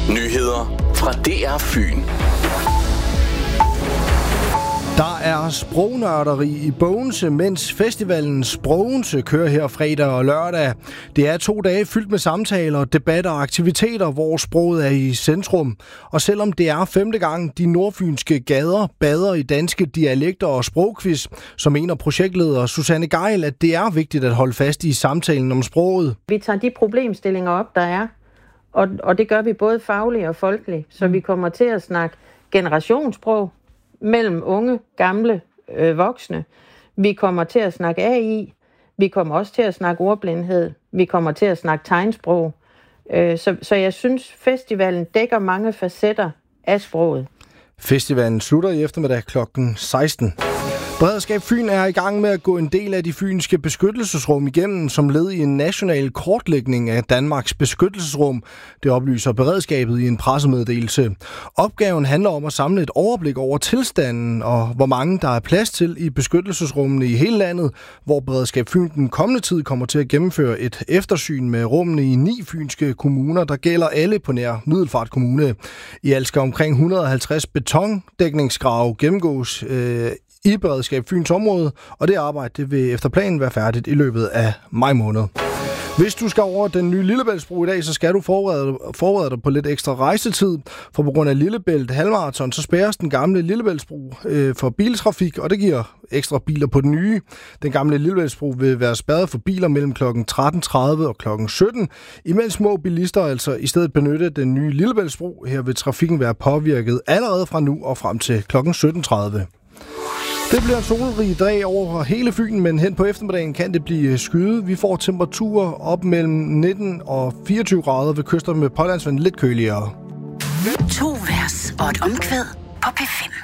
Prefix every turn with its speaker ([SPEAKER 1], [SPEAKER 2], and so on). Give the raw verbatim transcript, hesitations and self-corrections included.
[SPEAKER 1] Nyheder fra D R Fyn.
[SPEAKER 2] Der er sprognørderi i Bogense, mens festivalen Sprogense kører her fredag og lørdag. Det er to dage fyldt med samtaler, debatter og aktiviteter, hvor sproget er i centrum. Og selvom det er femte gang de nordfynske gader bader i danske dialekter og sprogquiz, så mener projektleder Susanne Geil, at det er vigtigt at holde fast i samtalen om sproget.
[SPEAKER 3] Vi tager de problemstillinger op, der er, og, og det gør vi både fagligt og folkeligt. Så vi kommer til at snakke generationssprog mellem unge, gamle, øh, voksne. Vi kommer til at snakke A I. Vi kommer også til at snakke ordblindhed. Vi kommer til at snakke tegnsprog. Øh, så, så jeg synes, festivalen dækker mange facetter af sproget.
[SPEAKER 2] Festivalen slutter i eftermiddag klokken seksten. Beredskab Fyn er i gang med at gå en del af de fynske beskyttelsesrum igennem som led i en national kortlægning af Danmarks beskyttelsesrum. Det oplyser beredskabet i en pressemeddelelse. Opgaven handler om at samle et overblik over tilstanden og hvor mange der er plads til i beskyttelsesrummene i hele landet, hvor Beredskab Fyn den kommende tid kommer til at gennemføre et eftersyn med rummene i ni fynske kommuner, der gælder alle på nær Middelfart Kommune. I alt skal omkring et hundrede og halvtreds betondækningsgrave gennemgås øh, i Beredskab Fyns område, og det arbejde det vil efter planen være færdigt i løbet af maj måned. Hvis du skal over den nye Lillebæltsbro i dag, så skal du forberede, forberede dig på lidt ekstra rejsetid, for på grund af Lillebælt halvmarathon, så spærres den gamle Lillebæltsbro øh, for biltrafik, og det giver ekstra biler på den nye. Den gamle Lillebæltsbro vil være spærret for biler mellem klokken tretten tredive og klokken sytten, imens små bilister altså i stedet benytte den nye Lillebæltsbro. Her vil trafikken være påvirket allerede fra nu og frem til klokken sytten tredive. Det bliver en solrig dag over hele Fyn, men hen på eftermiddagen kan det blive skyet. Vi får temperaturer op mellem nitten og fireogtyve grader ved kyster med pålandsvand lidt køligere.
[SPEAKER 4] To vers og et omkvæd på P fem.